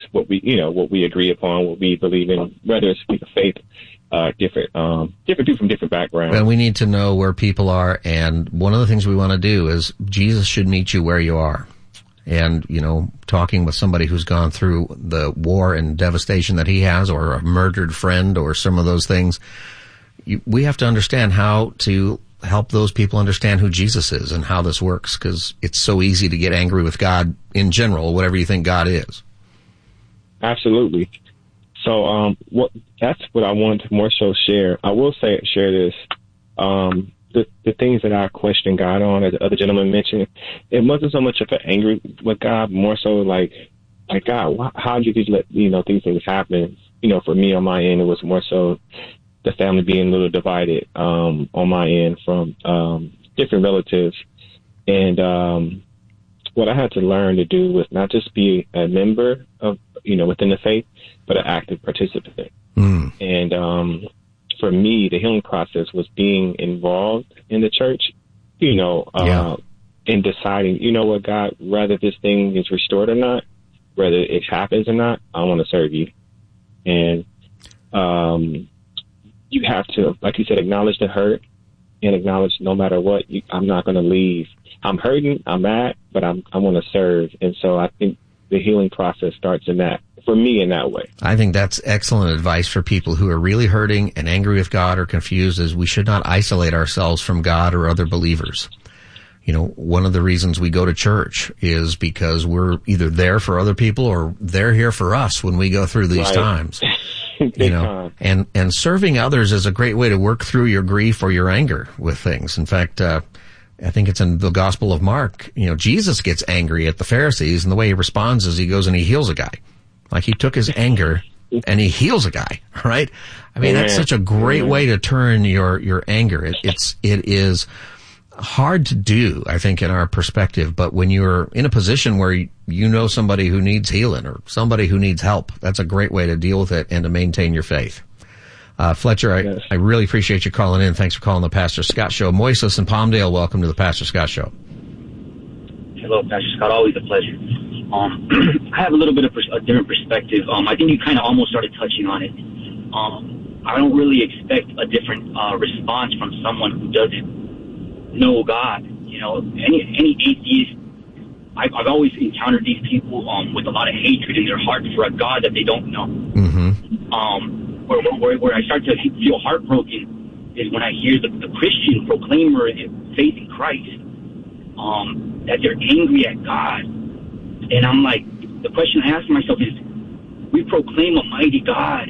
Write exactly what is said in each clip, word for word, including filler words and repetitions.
what we, you know, what we agree upon, what we believe in, whether it's speak of faith, uh, different, um, different people from different backgrounds. And we need to know where people are. And one of the things we want to do is Jesus should meet you where you are. And, you know, talking with somebody who's gone through the war and devastation that he has, or a murdered friend, or some of those things, you, we have to understand how to help those people understand who Jesus is and how this works, because it's so easy to get angry with God in general, whatever you think God is. Absolutely. So, um, what, that's what I wanted to more so share. I will say, share this, um, the, the things that I questioned God on, as the other gentleman mentioned, it wasn't so much of an angry with God, more so like, like, God, why, how did you just let, you know, these things happen? You know, for me on my end, it was more so the family being a little divided, um, on my end from, um, different relatives. And, um, what I had to learn to do was not just be a member of, you know, within the faith, but an active participant. Mm. And, um, for me, the healing process was being involved in the church, you know, uh, yeah. in deciding, you know what, God, whether this thing is restored or not, whether it happens or not, I want to serve you. And, um, you have to, like you said, acknowledge the hurt and acknowledge no matter what, you, I'm not going to leave. I'm hurting, I'm mad, but I'm, I want to serve. And so I think the healing process starts in that, for me, in that way. I think that's excellent advice for people who are really hurting and angry with God or confused, is we should not isolate ourselves from God or other believers. You know, one of the reasons we go to church is because we're either there for other people or they're here for us when we go through these right. times. You know, time. and, and serving others is a great way to work through your grief or your anger with things. In fact, uh, I think it's in the Gospel of Mark, you know, Jesus gets angry at the Pharisees, and the way he responds is he goes and he heals a guy. Like, he took his anger and he heals a guy, right? I mean, that's such a great way to turn your, your anger. It, it's, it is hard to do, I think, in our perspective, but when you're in a position where you, you know somebody who needs healing or somebody who needs help, that's a great way to deal with it and to maintain your faith. Uh, Fletcher, I, yes. I really appreciate you calling in. Thanks for calling the Pastor Scott Show. Moises in Palmdale, welcome to the Pastor Scott Show. Hello, Pastor Scott. Always a pleasure. Um, I have a little bit of a different perspective. Um, I think you kind of almost started touching on it. Um, I don't really expect a different uh, response from someone who doesn't know God. You know, any any atheist, I've, I've always encountered these people um, with a lot of hatred in their heart for a God that they don't know. Mm-hmm. Um, where, where, where I start to feel heartbroken is when I hear the, the Christian proclaimer of faith in Christ, um, that they're angry at God. And I'm like, the question I ask myself is, we proclaim a mighty God,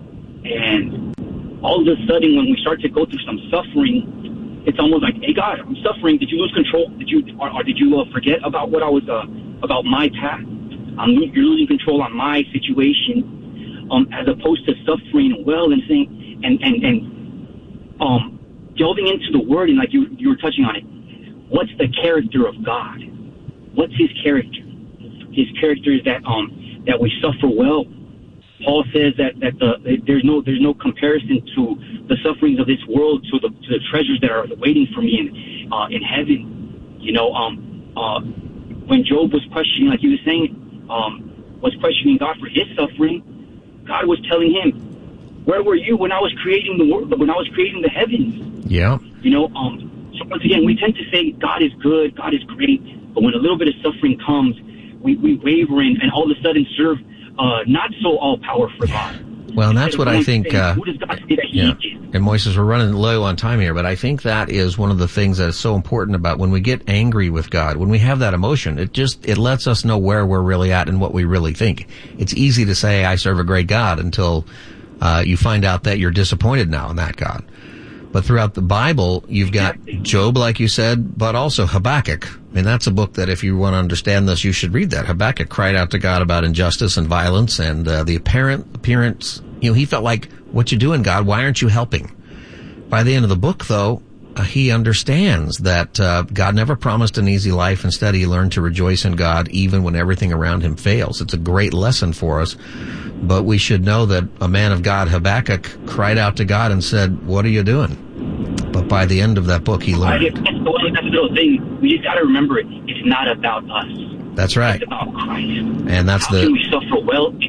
and all of a sudden when we start to go through some suffering, it's almost like, hey God, I'm suffering. Did you lose control? Did you, or, or did you uh, forget about what I was, uh, about my path? I'm, you're losing control on my situation, um, as opposed to suffering well and saying, and, and, and, um, delving into the word, and like you, you were touching on it. What's the character of God? What's his character? His character is that, um, that we suffer well. Paul says that, that the, there's no, there's no comparison to the sufferings of this world to the, to the treasures that are waiting for me in, uh, in heaven. You know, um, uh, when Job was questioning, like you were saying, um, was questioning God for his suffering, God was telling him, where were you when I was creating the world, when I was creating the heavens? Yeah. You know, um, so once again, we tend to say God is good, God is great, but when a little bit of suffering comes, we, we waver in and all of a sudden serve uh, not so all-powerful God. Well, and that's what I think, saying, uh, who does God say that he yeah. is? And Moises, we're running low on time here, but I think that is one of the things that is so important about when we get angry with God, when we have that emotion, it just, it lets us know where we're really at and what we really think. It's easy to say, I serve a great God, until uh, you find out that you're disappointed now in that God. But throughout the Bible, you've got Job, like you said, but also Habakkuk. I mean, that's a book that if you want to understand this, you should read that. Habakkuk cried out to God about injustice and violence and uh, the apparent appearance. You know, he felt like, what you doing, God? Why aren't you helping? By the end of the book, though, uh, he understands that uh, God never promised an easy life. Instead, he learned to rejoice in God even when everything around him fails. It's a great lesson for us. But we should know that a man of God, Habakkuk, cried out to God and said, what are you doing? But by the end of that book, he learned. That's the one, that's the little thing. We just got to remember it. It's not about us. That's right. It's about Christ. And that's How the. can we suffer well